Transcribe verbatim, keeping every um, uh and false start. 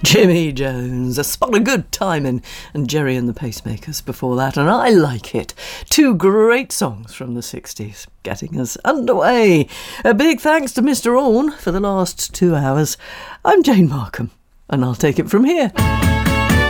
Jimmy Jones, A Spot of Good Timing, and Jerry and the Pacemakers before that, and I Like It. Two great songs from the sixties, getting us underway. A big thanks to Mister Orne for the last two hours. I'm Jane Markham, and I'll take it from here.